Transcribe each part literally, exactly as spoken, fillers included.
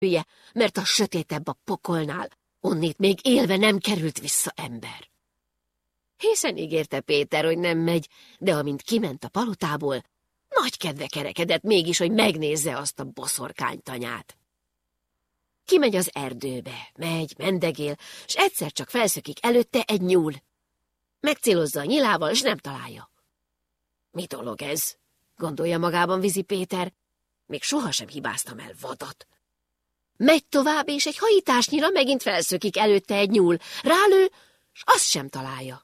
hülye, mert a sötétebb a pokolnál, onnét még élve nem került vissza ember. Hiszen ígérte Péter, hogy nem megy, de amint kiment a palotából, nagy kedve kerekedett mégis, hogy megnézze azt a boszorkánytanyát. Kimegy az erdőbe, megy, mendegél, s egyszer csak felszökik előtte egy nyúl. Megcélozza a nyilával, s nem találja. Mi dolog ez? Gondolja magában Vizi Péter. Még sohasem hibáztam el vadat. Megy tovább, és egy hajításnyira megint felszökik előtte egy nyúl. Rálő, s azt sem találja.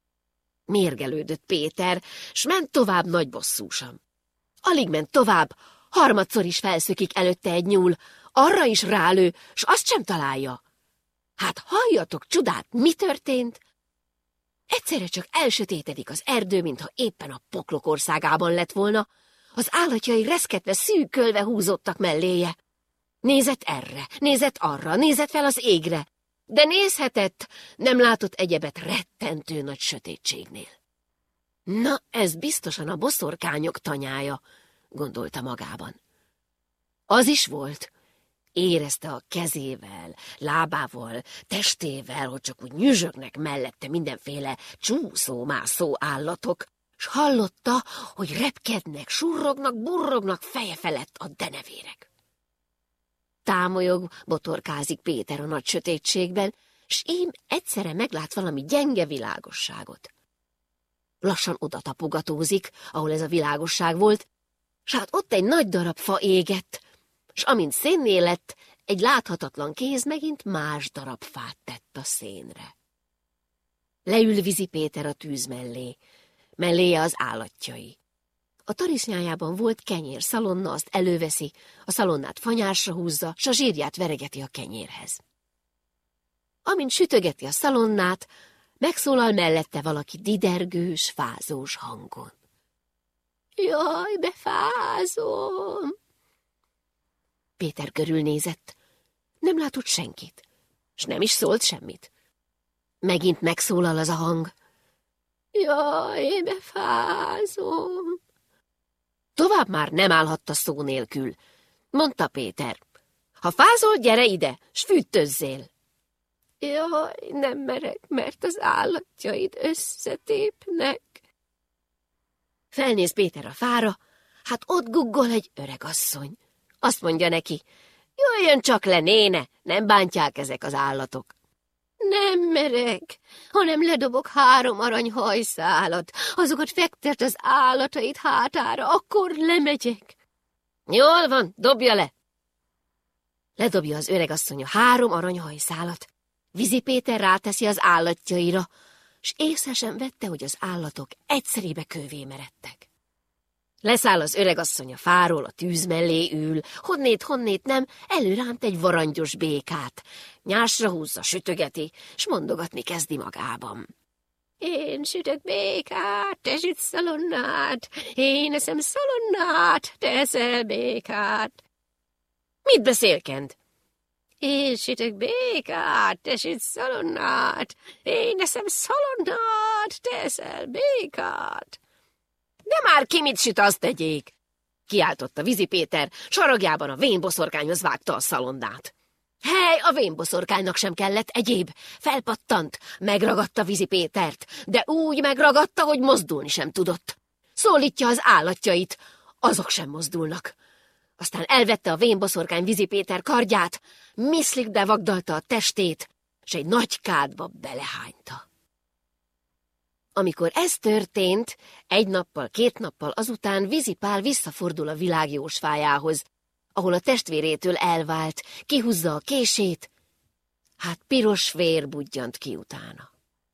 Mérgelődött Péter, s ment tovább nagy bosszúsan. Alig ment tovább, harmadszor is felszökik előtte egy nyúl, arra is rálő, s azt sem találja. Hát halljatok csodát, mi történt? Egyszerre csak elsötétedik az erdő, mintha éppen a poklok országában lett volna, az állatjai reszketve, szűkölve húzottak melléje. Nézett erre, nézett arra, nézett fel az égre, de nézhetett, nem látott egyebet rettentő nagy sötétségnél. Na, ez biztosan a boszorkányok tanyája, gondolta magában. Az is volt. Érezte a kezével, lábával, testével, hogy csak úgy nyüzsögnek mellette mindenféle csúszó-mászó állatok, s hallotta, hogy repkednek, surrognak, burrognak feje felett a denevérek. Támolyog, botorkázik Péter a nagy sötétségben, s ím egyszerre meglát valami gyenge világosságot. Lassan oda tapogatózik, ahol ez a világosság volt, s hát ott egy nagy darab fa égett, s amint szénné lett, egy láthatatlan kéz megint más darab fát tett a szénre. Leül Vizi Péter a tűz mellé, melléje az állatjai. A tarisznyájában volt kenyér szalonna, azt előveszi, a szalonnát fanyásra húzza, s a zsírját veregeti a kenyérhez. Amint sütögeti a szalonnát, megszólal mellette valaki didergős, fázós hangon. Jaj, befázom! Péter körülnézett. Nem látott senkit, s nem is szólt semmit. Megint megszólal az a hang. Jaj, befázom! Tovább már nem állhatta szó nélkül. Mondta Péter. Ha fázol, gyere ide, s fűtözzél. Jaj, nem merek, mert az állatjaid összetépnek. Felnéz Péter a fára, hát ott guggol egy öregasszony. Azt mondja neki, jöjjön csak le, néne, nem bántják ezek az állatok. Nem merek, hanem ledobok három arany hajszálat, azokat fektet az állatait hátára, akkor lemegyek. Jól van, dobja le. Ledobja az öregasszony a három arany hajszálat. Vizi Péter ráteszi az állatjaira, s észre sem vette, hogy az állatok egyszerébe kővé meredtek. Leszáll az öregasszony a fáról, a tűz mellé ül, honnét, honnét nem, előránt egy varangyos békát. Nyásra húzza, sütögeti, s mondogatni kezdi magában. Én sütök békát, te sütsz szalonnát, én eszem szalonnát, te eszel békát. Mit beszélkend? Én sütök békát, te sütsz szalonnát, én eszem szalonnát, te eszel békát. De már ki mit süt, azt tegyék! Kiáltotta Vizi Péter, saragjában a vénboszorkányhoz vágta a szalonnát. Hely, a vénboszorkánynak sem kellett egyéb. Felpattant, megragadta Vizi Pétert, de úgy megragadta, hogy mozdulni sem tudott. Szólítja az állatjait, azok sem mozdulnak. Aztán elvette a vénboszorkány Vizi Péter kardját, miszlik bevagdalta a testét, s egy nagy kádba belehányta. Amikor ez történt, egy nappal, két nappal azután Vizi Pál visszafordul a világ jósfájához, ahol a testvérétől elvált, kihúzza a kését, hát piros vér budjant ki utána.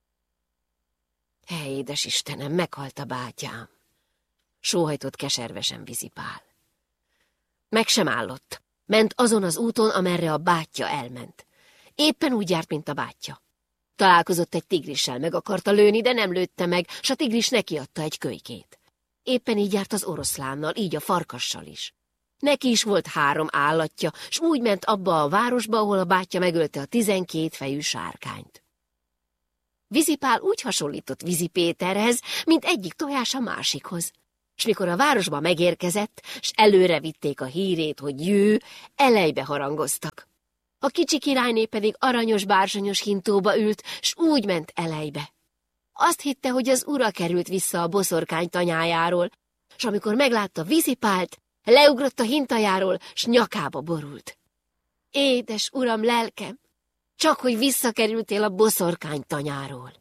Hely, édes Istenem, meghalt a bátyám, sóhajtott keservesen Vizi Pál. Meg sem állott, ment azon az úton, amerre a bátyja elment. Éppen úgy járt, mint a bátyja. Találkozott egy tigrissel, meg akarta lőni, de nem lőtte meg, s a tigris nekiadta egy kölykét. Éppen így járt az oroszlánnal, így a farkassal is. Neki is volt három állatja, s úgy ment abba a városba, ahol a bátyja megölte a tizenkét fejű sárkányt. Vizi Pál úgy hasonlított Vizi Péterhez, mint egyik tojás a másikhoz. S mikor a városba megérkezett, s előre vitték a hírét, hogy jő, elejbe harangoztak. A kicsi királyné pedig aranyos bársonyos hintóba ült, s úgy ment elejbe. Azt hitte, hogy az ura került vissza a boszorkány tanyájáról, s amikor meglátta Vizipált, leugrott a hintajáról, s nyakába borult. Édes uram, lelkem, csak hogy visszakerültél a boszorkány tanyáról.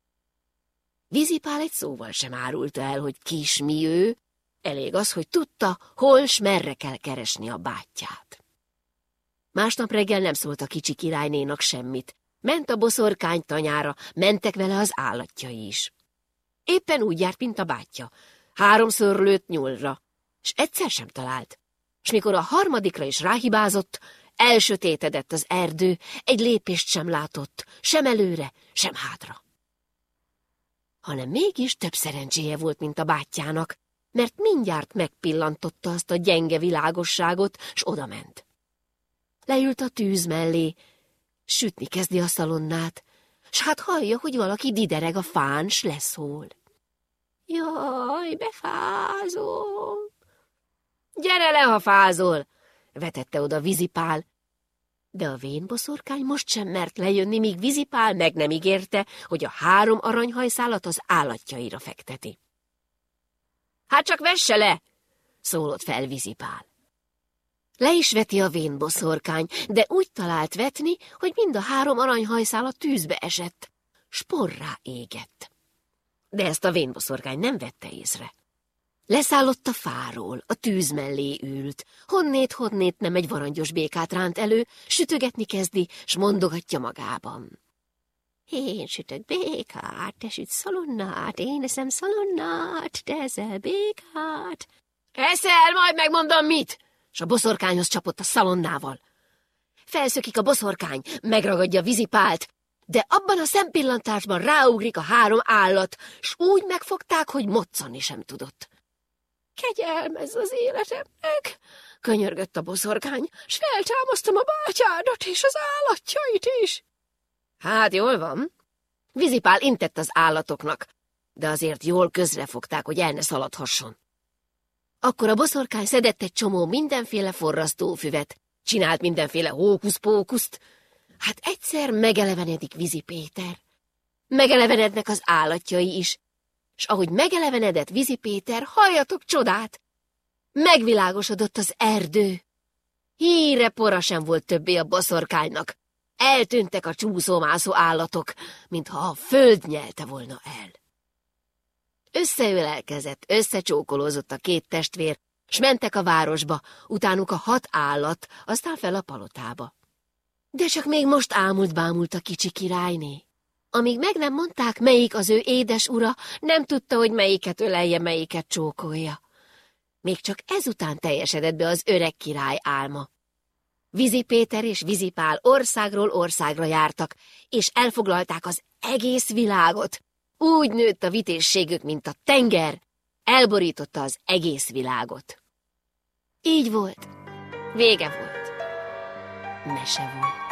Vizipál egy szóval sem árulta el, hogy ki s mi ő, elég az, hogy tudta, hol s merre kell keresni a bátyját. Másnap reggel nem szólt a kicsi királynénak semmit. Ment a boszorkány tanyára, mentek vele az állatjai is. Éppen úgy járt, mint a bátyja. Háromszor lőtt nyúlra, s egyszer sem talált. S mikor a harmadikra is ráhibázott, elsötétedett az erdő, egy lépést sem látott, sem előre, sem hátra. Hanem mégis több szerencséje volt, mint a bátyjának, mert mindjárt megpillantotta azt a gyenge világosságot, s odament. Leült a tűz mellé, sütni kezdi a szalonnát, s hát hallja, hogy valaki didereg a fán, s leszól. Jaj, befázom! Gyere le, ha fázol! Vetette oda Vizipál, de a vénboszorkány most sem mert lejönni, míg Vizipál meg nem ígérte, hogy a három aranyhajszálat az állatjaira fekteti. Hát csak vesse le! Szólott fel Vizipál. Le is veti a vénboszorkány, de úgy talált vetni, hogy mind a három aranyhajszál a tűzbe esett, s porrá égett. De ezt a vénboszorkány nem vette észre. Leszállott a fáról, a tűz mellé ült, honnét-honnét nem egy varangyos békát ránt elő, sütögetni kezdi, s mondogatja magában. Én sütök békát, te sütsz szalonnát, én eszem szalonnát, te eszel békát. Eszel, majd megmondom mit! S a boszorkányhoz csapott a szalonnával. Felszökik a boszorkány, megragadja Vizipált, de abban a szempillantásban ráugrik a három állat, s úgy megfogták, hogy moccani sem tudott. Kegyelmezz az életemnek, könyörgött a boszorkány, s feltámasztom a bátyádat és az állatjait is. Hát jól van. Vizipál intett az állatoknak, de azért jól közrefogták, hogy el ne szaladhasson. Akkor a boszorkány szedett egy csomó mindenféle forrasztófüvet, csinált mindenféle hókusz-pókuszt. Hát egyszer megelevenedik Vizi Péter. Megelevenednek az állatjai is, s ahogy megelevenedett Vizi Péter, halljatok csodát! Megvilágosodott az erdő. Híre pora sem volt többé a boszorkánynak. Eltűntek a csúszómászó állatok, mintha a föld nyelte volna el. Összeölelkezett, összecsókolózott a két testvér, s mentek a városba, utánuk a hat állat, aztán fel a palotába. De csak még most ámult-bámult a kicsi királyné. Amíg meg nem mondták, melyik az ő édes ura, nem tudta, hogy melyiket ölelje, melyiket csókolja. Még csak ezután teljesedett be az öreg király álma. Vizi Péter és Vizipál országról országra jártak, és elfoglalták az egész világot. Úgy nőtt a vitézségük, mint a tenger, elborította az egész világot. Így volt, vége volt, mese volt.